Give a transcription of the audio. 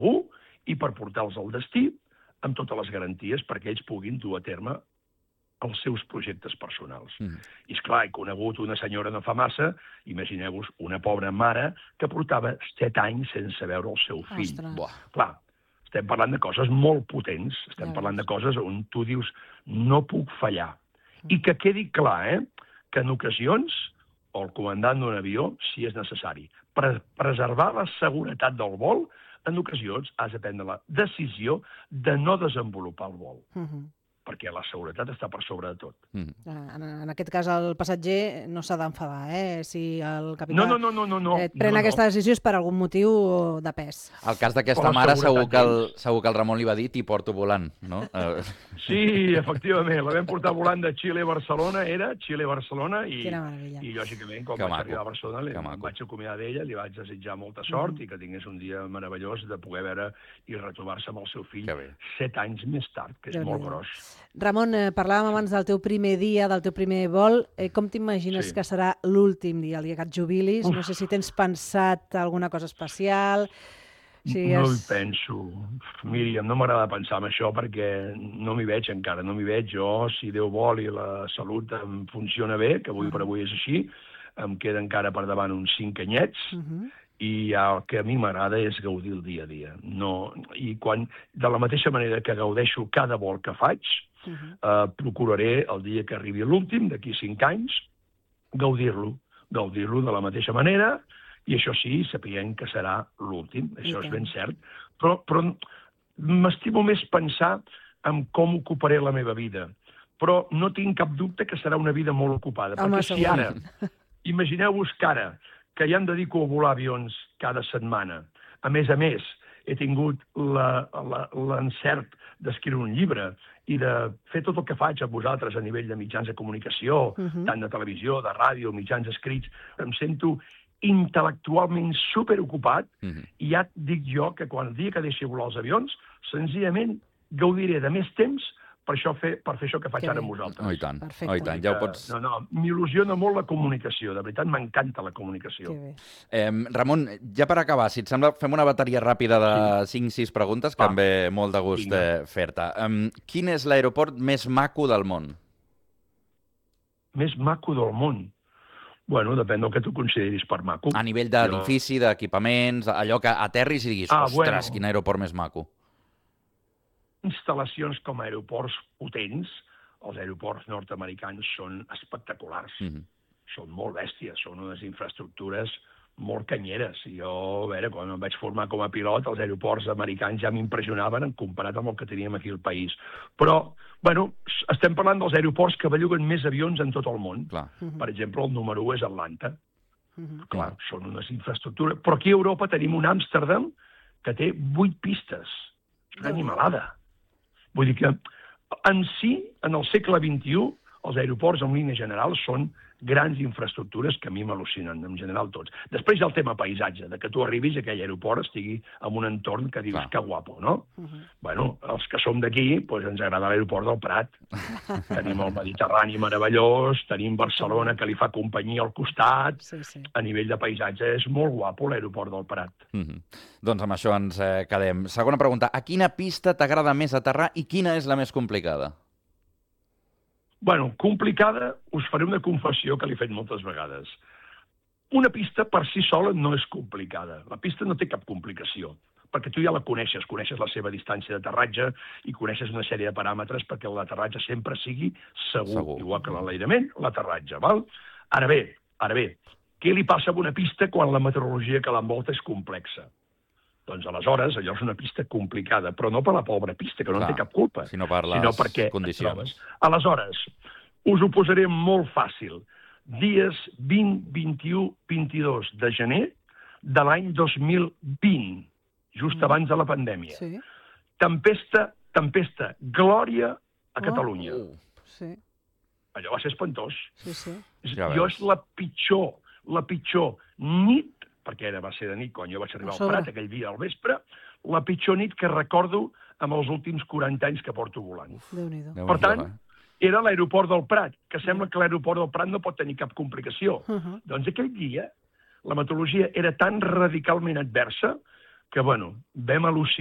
i per portar-los al destí amb totes les garanties perquè ells puguin dur a terme els seus projectes personals. I, esclar, he conegut una senyora no fa massa, imagineu-vos, una pobra mare que portava 7 anys sense veure el seu fill. Clar, estem parlant de coses molt potents, estem parlant de coses on tu dius no puc fallar. I que quedi clar, que en ocasions, o el comandant d'un avió, si és necessari, per preservar la seguretat del vol, en ocasions has de prendre la decisió de no desenvolupar el vol. Perquè la seguretat està per sobre de tot. En aquest cas, el passatger no s'ha d'enfadar, si el capità pren aquesta decisió és per algun motiu de pes. El cas d'aquesta mare segur que el Ramon li va dir t'hi porto volant, no? Sí, efectivament, la vam portar volant de Xile a Barcelona, Xile-Barcelona, i lògicament, quan vaig arribar a Barcelona, em vaig acomiadar d'ella, li vaig desitjar molta sort i que tingués un dia meravellós de poder veure i retrobar-se amb el seu fill 7 anys més tard, que és molt gros. Ramon, parlàvem abans del teu primer dia, del teu primer vol. Com t'imagines que serà l'últim dia, el dia que et jubilis? No sé si tens pensat alguna cosa especial. No hi penso. Míriam, no m'agrada pensar en això perquè no m'hi veig encara, no m'hi veig. Jo, si Déu vol i la salut em funciona bé, que avui per avui és així, em queda encara per davant uns 5 anyets, i el que a mi m'agrada és gaudir el dia a dia. I de la mateixa manera que gaudeixo cada vol que faig, procuraré el dia que arribi l'últim, d'aquí 5 anys, gaudir-lo de la mateixa manera, i això sí, sapient que serà l'últim, això és ben cert. Però m'estimo més pensar en com ocuparé la meva vida. Però no tinc cap dubte que serà una vida molt ocupada. Perquè si ara, imagineu-vos que ara, que ja em dedico a volar avions cada setmana. A més, he tingut l'encert d'escriure un llibre i de fer tot el que faig amb vosaltres a nivell de mitjans de comunicació, tant de televisió, de ràdio, mitjans escrits. Em sento intel·lectualment superocupat i ja et dic jo que quan el dia que deixi volar els avions, senzillament gaudiré de més temps per fer això que faig ara amb vosaltres. Oh, i tant, ja ho pots... M'il·lusiona molt la comunicació, de veritat m'encanta la comunicació. Ramon, ja per acabar, si et sembla, fem una bateria ràpida de 5-6 preguntes que em ve molt de gust fer-te. Quin és l'aeroport més maco del món? Més maco del món? Bueno, depèn del que tu consideris per maco. A nivell d'edifici, d'equipaments, allò que aterris i diguis, ostres, quin aeroport més maco. Instal·lacions com a aeroports potents, els aeroports nord-americans són espectaculars, són molt bèsties, són unes infraestructures molt canyeres. I jo, a veure, quan em vaig formar com a pilot, els aeroports americans ja m'impressionaven comparat amb el que teníem aquí al país. Però, bueno, estem parlant dels aeroports que belluguen més avions en tot el món. Per exemple, el número 1 és Atlanta. Clar, són unes infraestructures. Però aquí a Europa tenim un Amsterdam que té 8 pistes. És una animalada. Vull dir que, en si, en el segle XXI, els aeroports, en línia general, són grans infraestructures que a mi m'al·lucinen, en general tots. Després hi ha el tema paisatge, de que tu arribis a aquell aeroport estigui en un entorn que dius que guapo, no? Bueno, els que som d'aquí, ens agrada l'aeroport del Prat. Tenim el Mediterrani meravellós, tenim Barcelona que li fa companyia al costat. A nivell de paisatge és molt guapo l'aeroport del Prat. Doncs amb això ens quedem. Segona pregunta, a quina pista t'agrada més aterrar i quina és la més complicada? Bueno, complicada, us faré una confessió que l'he fet moltes vegades. Una pista per si sola no és complicada. La pista no té cap complicació, perquè tu ja la coneixes la seva distància d'aterratge i coneixes una sèrie de paràmetres perquè l'aterratge sempre sigui segur. Igual que l'enlairament, l'aterratge, val? Ara bé, què li passa a una pista quan la meteorologia que l'envolta és complexa? Doncs aleshores allò és una pista complicada, però no per la pobra pista, que no en té cap culpa, sinó per les condicions. Aleshores, us ho posaré molt fàcil. Dies 20, 21, 22 de gener de l'any 2020, just abans de la pandèmia. Tempesta, glòria a Catalunya. Allò va ser espantós. Jo és la pitjor nit, perquè va ser de nit, quan jo vaig arribar al Prat, aquell dia al vespre, la pitjor nit que recordo amb els últims 40 anys que porto volant. Per tant, era l'aeroport del Prat, que sembla que l'aeroport del Prat no pot tenir cap complicació. Doncs aquell dia la meteorologia era tan radicalment adversa que bueno, vam al·lucinar